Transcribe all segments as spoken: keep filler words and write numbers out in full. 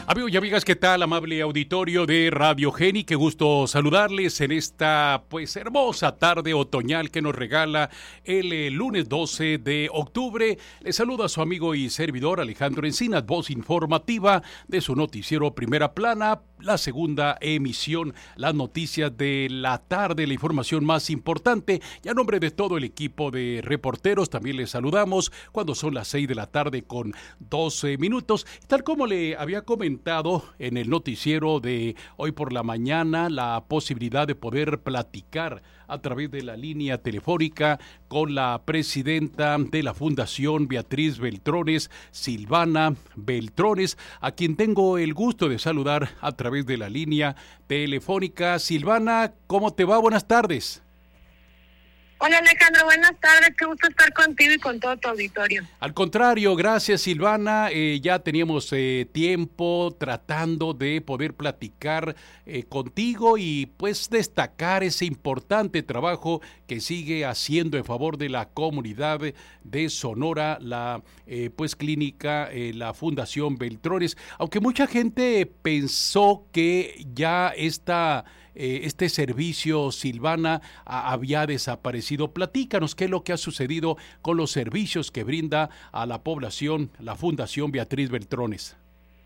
Amigos y amigas, ¿qué tal? Amable auditorio de Radio Geni, qué gusto saludarles en esta pues hermosa tarde otoñal que nos regala el eh, lunes doce de octubre. Les saluda su amigo y servidor Alejandro Encinas, voz informativa de su noticiero Primera Plana, la segunda emisión, las noticias de la tarde, la información más importante. Y a nombre de todo el equipo de reporteros también les saludamos cuando son las seis de la tarde con doce minutos. Tal como le había comentado en el noticiero de hoy por la mañana, la posibilidad de poder platicar a través de la línea telefónica con la presidenta de la Fundación Beatriz Beltrones, Silvana Beltrones, a quien tengo el gusto de saludar a través de la línea telefónica. Silvana, ¿cómo te va? Buenas tardes. Hola Alejandro, buenas tardes, qué gusto estar contigo y con todo tu auditorio. Al contrario, gracias Silvana, eh, ya teníamos eh, tiempo tratando de poder platicar eh, contigo y pues destacar ese importante trabajo que sigue haciendo en favor de la comunidad de Sonora, la eh, pues clínica, eh, la Fundación Beltrones, aunque mucha gente pensó que ya esta... Eh, este servicio, Silvana, a, había desaparecido. Platícanos qué es lo que ha sucedido con los servicios que brinda a la población la Fundación Beatriz Beltrones.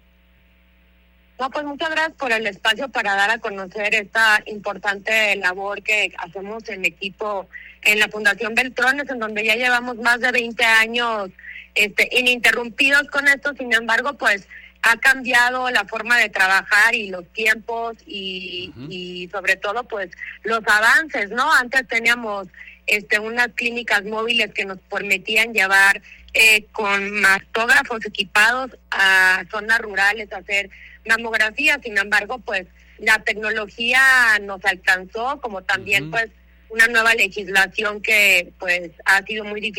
No, pues muchas gracias por el espacio para dar a conocer esta importante labor que hacemos en equipo en la Fundación Beltrones, en donde ya llevamos más de veinte años este, ininterrumpidos con esto. Sin embargo, pues ha cambiado la forma de trabajar y los tiempos y, uh-huh. y sobre todo pues los avances, ¿no? Antes teníamos este unas clínicas móviles que nos permitían llevar eh, con mastógrafos equipados a zonas rurales a hacer mamografía. Sin embargo, pues la tecnología nos alcanzó, como también uh-huh. pues una nueva legislación que pues ha sido muy difícil